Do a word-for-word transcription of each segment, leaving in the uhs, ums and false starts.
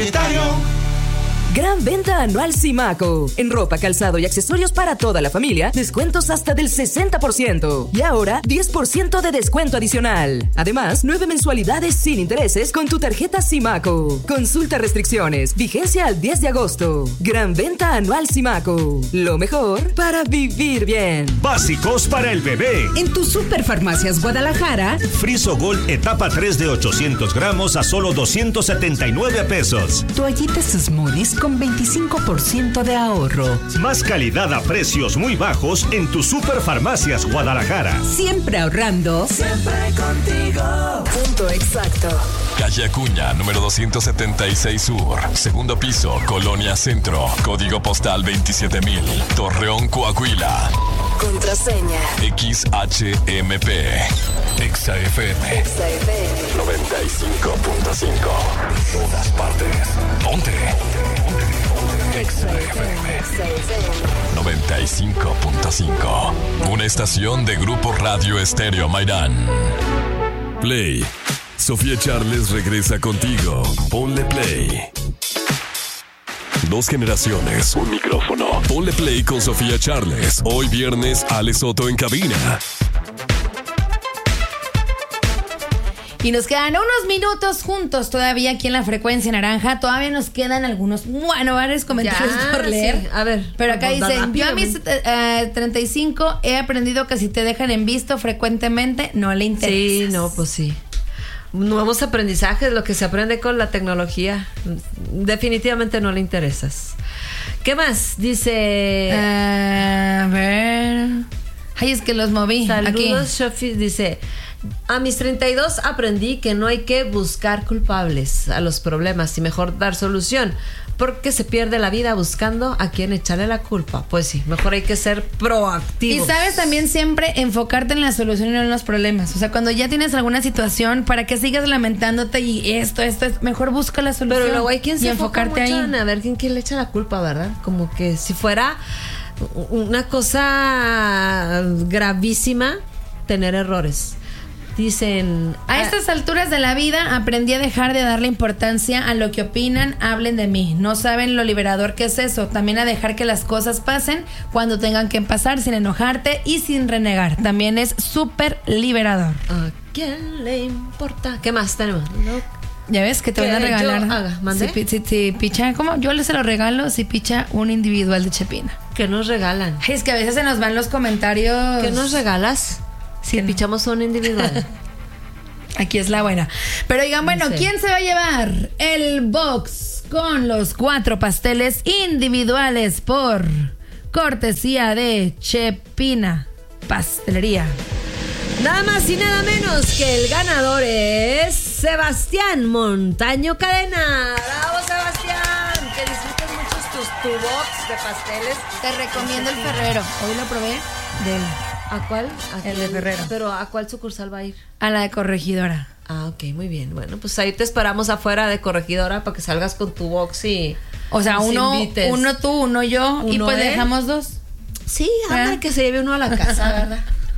propietario. Gran venta anual Simaco. En ropa, calzado y accesorios para toda la familia, descuentos hasta del sesenta por ciento. Y ahora, diez por ciento de descuento adicional. Además, nueve mensualidades sin intereses con tu tarjeta Simaco. Consulta restricciones. Vigencia al diez de agosto. Gran venta anual Simaco. Lo mejor para vivir bien. Básicos para el bebé. En tu Superfarmacias Guadalajara. Friso Gold etapa tres de ochocientos gramos a solo doscientos setenta y nueve pesos. Toallitas Smoothies con veinticinco por ciento de ahorro. Más calidad a precios muy bajos en tu Superfarmacias Guadalajara. Siempre ahorrando. Siempre contigo. Punto exacto. Calle Acuña, número doscientos setenta y seis Sur. Segundo piso, Colonia Centro. Código postal veintisiete mil. Torreón, Coahuila. Contraseña. X H M P. Exa F M. Exa F M. noventa y cinco punto cinco. En todas partes. Ponte. Exa F M. noventa y cinco punto cinco. Una estación de Grupo Radio Estéreo Mairán. Play. Sofía Charles regresa contigo. Ponle play. Dos generaciones, un micrófono. Ponle play con Sofía Charles. Hoy viernes, Ale Soto en cabina. Y nos quedan unos minutos juntos todavía aquí en la frecuencia naranja. Todavía nos quedan algunos, bueno, varios comentarios Ya, por leer. sí. A ver. Pero acá vamos, dicen, rápido. yo a mis eh, treinta y cinco he aprendido que si te dejan en visto frecuentemente, no le interesa. Sí, no, pues sí. Nuevos aprendizajes, lo que se aprende con la tecnología. Definitivamente no le interesas. ¿Qué más? Dice... A ver... Ay, es que los moví. Saludos, Aquí. Shofi, dice... A mis treinta y dos aprendí que no hay que buscar culpables a los problemas y mejor dar solución, porque se pierde la vida buscando a quién echarle la culpa. Pues sí, mejor hay que ser Y proactivos. sabes también siempre enfocarte en la solución y no en los problemas. O sea, cuando ya tienes alguna situación, para que sigas lamentándote y esto, esto, es mejor busca la solución. Pero luego hay quien y se enfoca enfocarte mucho ahí. en a ver quién, quién le echa la culpa, ¿verdad? Como que si fuera una cosa gravísima tener errores. Dicen... A estas alturas de la vida aprendí a dejar de darle importancia a lo que opinan, hablen de mí. No saben lo liberador que es eso. También a dejar que las cosas pasen cuando tengan que pasar sin enojarte y sin renegar. También es súper liberador. ¿A quién le importa? ¿Qué más tenemos? No. Ya ves que te Que van a regalar. yo haga, ¿mande? Si, pi- si, si picha, ¿cómo? Yo les se lo regalo si picha un individual de Chepina. ¿Qué nos regalan? Ay, es que a veces se nos van los comentarios. ¿Qué nos regalas? Si ¿Qué no? pichamos un individual. Aquí es la buena. Pero digan, bueno, Sí. ¿quién se va a llevar el box con los cuatro pasteles individuales por cortesía de Chepina Pastelería? Nada más y nada menos que el ganador es Sebastián Montaño Cadena. ¡Bravo, Sebastián! Que disfrutes mucho tus tu box de pasteles. Te recomiendo el Ferrero. Hoy lo probé del ¿A cuál? ¿A El de Ferrero. Pero ¿a cuál sucursal va a ir? a la de Corregidora. Ah, ok, muy bien. Bueno, pues ahí te esperamos afuera de Corregidora para que salgas con tu box y... O sea, nos uno, invites. uno tú, uno yo, y Uno pues él. dejamos dos. Sí, anda, ¿Ah? que se lleve uno a la casa, ¿verdad?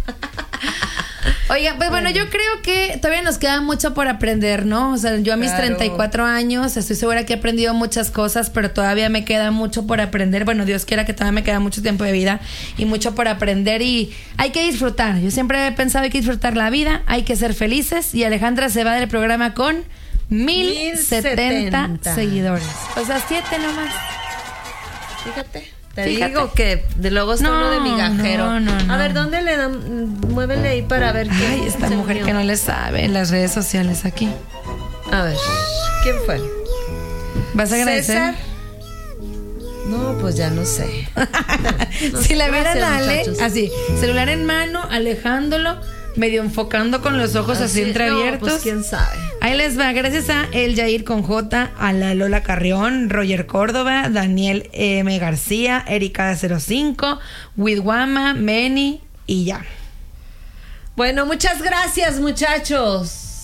Oiga, pues bueno, yo creo que todavía nos queda mucho por aprender, ¿no? O sea, yo a mis Claro. treinta y cuatro años estoy segura que he aprendido muchas cosas, pero todavía me queda mucho por aprender. Bueno, Dios quiera que todavía me queda mucho tiempo de vida y mucho por aprender y hay que disfrutar. Yo siempre he pensado que hay que disfrutar la vida, hay que ser felices y Alejandra se va del programa con mil setenta seguidores. O sea, siete nomás. Fíjate. Te Fíjate. digo que de luego está No, uno de migajero. no, no, no. A ver, ¿dónde le dan? Muévele ahí para ver quién Ay, esta se mujer unió. que no le sabe en las redes sociales aquí. A ver, ¿quién fue? ¿Vas a agradecer? César. No, pues ya no sé. No Si sé. la vieran Gracias, a Ale, muchachos. así, celular en mano, alejándolo, medio enfocando con los ojos así, Así, entreabiertos. no, pues quién sabe. Ahí les va, gracias a El Yair con J, a la Lola Carrión, Roger Córdoba, Daniel M. García, Erika cero cinco, Widwama, Meni y ya. Bueno, muchas gracias, muchachos.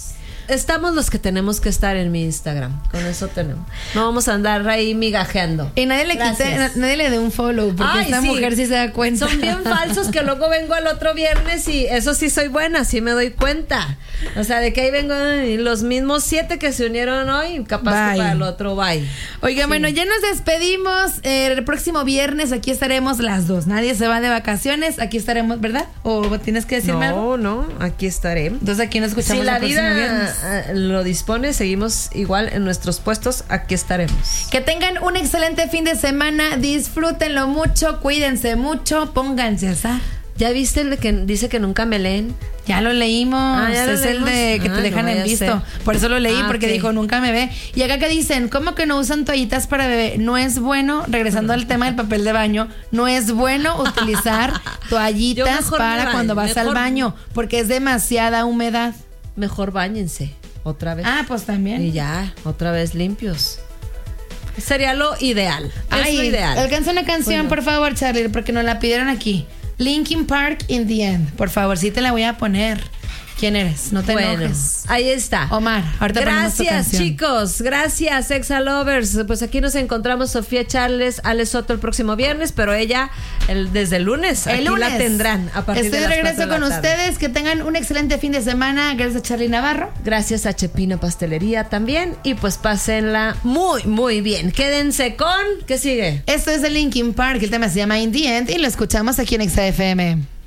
estamos los que tenemos que estar en mi Instagram. Con eso tenemos. No vamos a andar ahí migajeando. Y nadie le quite, nadie le dé un follow, porque Ay, esta sí. mujer sí se da cuenta. Son bien falsos que luego vengo al otro viernes y eso sí soy buena, sí me doy cuenta. O sea, de que ahí vengo y los mismos siete que se unieron hoy, capaz Bye. que para el otro, bye. Oiga, Sí. bueno, ya nos despedimos. Eh, el próximo viernes aquí estaremos las dos. Nadie se va de vacaciones. Aquí estaremos, ¿verdad? ¿O tienes que decirme algo? No, no, aquí estaré. Entonces aquí nos escuchamos Si la el próximo viernes. vida eh, lo dispone, seguimos igual en nuestros puestos, aquí estaremos. Que tengan un excelente fin de semana. Disfrútenlo mucho, cuídense mucho, pónganse a asar. ¿Ya viste el de que dice que nunca me leen? Ya lo leímos. Ah, ¿ya lo es leímos? el de que Ah, te dejan no en vaya a visto. ser. Por eso lo leí, Ah, porque ok. dijo nunca me ve. Y acá que dicen, ¿cómo que no usan toallitas para bebé? No es bueno, regresando al tema del papel de baño, no es bueno utilizar Yo toallitas mejor para me cuando baño, vas al mejor- baño, porque es demasiada humedad. Mejor báñense otra vez. Ah, pues también. Y ya, otra vez limpios. Sería lo ideal. Ay, es lo ideal. alcanza una canción, Bueno. por favor, Charlie, porque nos la pidieron aquí. Linkin Park in the End. Por favor, sí te la voy a poner. ¿Quién eres? No te Bueno, enojes. ahí está. Omar, ahorita ponemos tu Gracias, canción. chicos. Gracias, Exa Lovers. Pues aquí nos encontramos Sofía Charles, Ale Soto el próximo viernes, pero ella el, desde el lunes. El aquí lunes la tendrán a partir Estoy de de las regreso cuatro de con la tarde. ustedes. Que tengan un excelente fin de semana. Gracias a Charlie Navarro. Gracias a Chepina Pastelería también. Y pues pásenla muy, muy bien. Quédense con... ¿Qué sigue? Esto es de Linkin Park. El tema se llama In the End y lo escuchamos aquí en Exa F M.